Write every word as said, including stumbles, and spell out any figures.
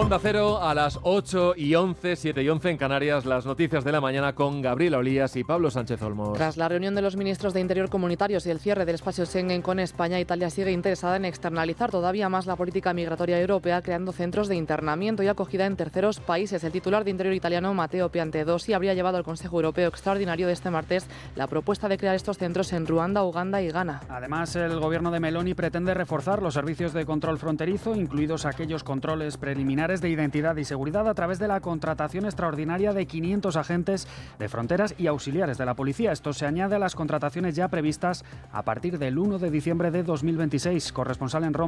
Onda Cero a las ocho y once, siete y once en Canarias, las noticias de la mañana con Gabriela Olías y Pablo Sánchez Olmos. Tras la reunión de los ministros de Interior comunitarios y el cierre del espacio Schengen con España, Italia sigue interesada en externalizar todavía más la política migratoria europea, creando centros de internamiento y acogida en terceros países. El titular de Interior italiano, Matteo Piantedosi, habría llevado al Consejo Europeo Extraordinario de este martes la propuesta de crear estos centros en Ruanda, Uganda y Ghana. Además, el gobierno de Meloni pretende reforzar los servicios de control fronterizo, incluidos aquellos controles preliminares de identidad y seguridad, a través de la contratación extraordinaria de quinientos agentes de fronteras y auxiliares de la policía. Esto se añade a las contrataciones ya previstas a partir del uno de diciembre de dos mil veintiséis. Corresponsal en Roma,